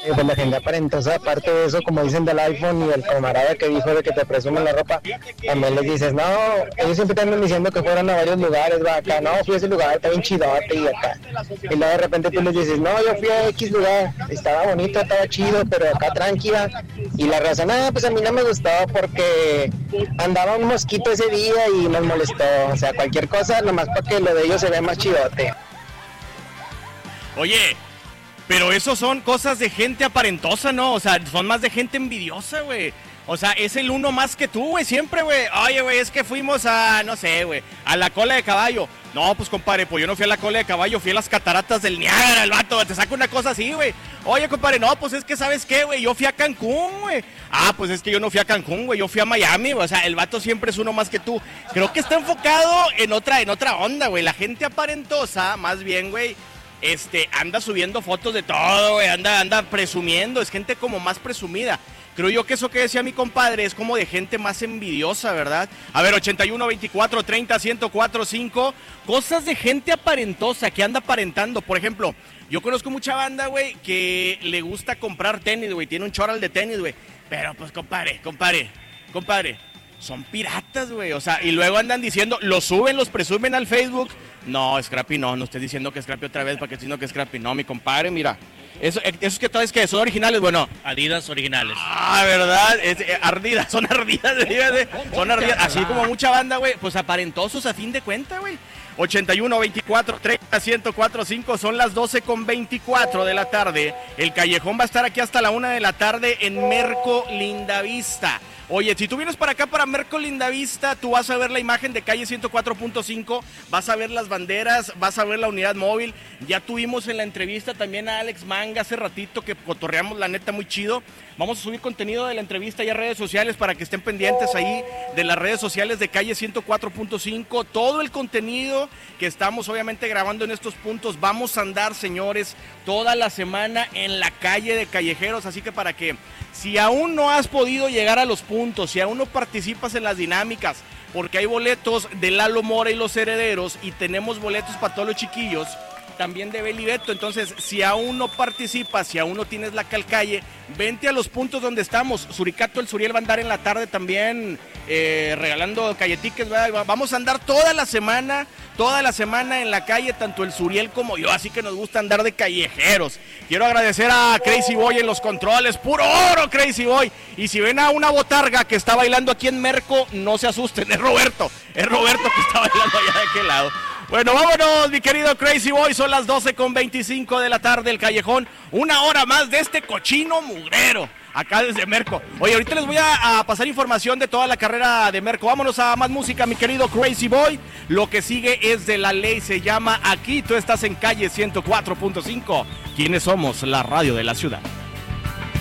Pues la gente aparentosa, aparte de eso, como dicen del iPhone y el camarada que dijo de que te presumen la ropa, también les dices, no, ellos siempre te andan diciendo que fueron a varios lugares, va acá, no, fui a ese lugar, está bien chidote y acá. Y luego de repente tú les dices, no, yo fui a X lugar, estaba bonito, estaba chido, pero acá tranquila. Y la razón, pues a mí no me gustó porque andaba un mosquito ese día y nos molestó. O sea, cualquier cosa, nomás para que lo de ellos se vea más chidote. Oye, pero eso son cosas de gente aparentosa, ¿no? O sea, son más de gente envidiosa, güey. O sea, es el uno más que tú, güey, siempre, güey. Oye, güey, es que fuimos a, no sé, güey, a la cola de caballo. No, pues, compadre, pues yo no fui a la cola de caballo, fui a las cataratas del Niágara, el vato, te saca una cosa así, güey. Oye, compadre, no, pues es que, ¿sabes qué, güey? Yo fui a Cancún, güey. Ah, pues es que yo no fui a Cancún, güey, yo fui a Miami, güey. O sea, el vato siempre es uno más que tú. Creo que está enfocado en otra onda, güey. La gente aparentosa, más bien, güey, anda subiendo fotos de todo, güey, anda presumiendo, es gente como más presumida. Creo yo que eso que decía mi compadre es como de gente más envidiosa, ¿verdad? A ver, 81, 24, 30, 104, 5, cosas de gente aparentosa, que anda aparentando. Por ejemplo, yo conozco mucha banda, güey, que le gusta comprar tenis, güey, tiene un choral de tenis, güey, pero pues, compadre, son piratas, güey, o sea, y luego andan diciendo, los suben, los presumen al Facebook. No, Scrappy, no estés diciendo que Scrappy otra vez, para que diciendo que Scrappy, no, mi compadre, mira. Eso es que todas que son originales, bueno. Adidas originales. Ah, ¿verdad? Ardidas, son ardidas, son ardidas. Así como mucha banda, güey, pues aparentosos a fin de cuenta, güey. 81, 24, 30, 104, 5, son las 12:24 de la tarde. El Callejón va a estar aquí hasta la 1 de la tarde en Merco Lindavista. Oye, si tú vienes para acá, para Merco Lindavista, tú vas a ver la imagen de calle 104.5, vas a ver las banderas, vas a ver la unidad móvil. Ya tuvimos en la entrevista también a Alex Manga hace ratito, que cotorreamos la neta muy chido. Vamos a subir contenido de la entrevista ya a redes sociales para que estén pendientes ahí de las redes sociales de calle 104.5. Todo el contenido que estamos obviamente grabando en estos puntos. Vamos a andar, señores, toda la semana en la calle de Callejeros. Así que para que, si aún no has podido llegar a los puntos, si aún no participas en las dinámicas, porque hay boletos de Lalo Mora y los Herederos y tenemos boletos para todos los chiquillos, también de Beli Beto. Entonces, si aún no participas, si aún no tienes la calcalle, vente a los puntos donde estamos. Suricato el Suriel va a andar en la tarde también regalando calletiques, ¿verdad? Vamos a andar toda la semana en la calle, tanto el Suriel como yo, así que nos gusta andar de callejeros. Quiero agradecer a Crazy Boy en los controles, puro oro Crazy Boy. Y si ven a una botarga que está bailando aquí en Merco, no se asusten, es Roberto que está bailando allá de aquel lado. Bueno, vámonos, mi querido Crazy Boy, son las 12:25 de la tarde, el Callejón, una hora más de este cochino mugrero, acá desde Merco. Oye, ahorita les voy a pasar información de toda la carrera de Merco. Vámonos a más música, mi querido Crazy Boy. Lo que sigue es de la ley, se llama Aquí, tú estás en calle 104.5. ¿Quiénes somos? La radio de la ciudad.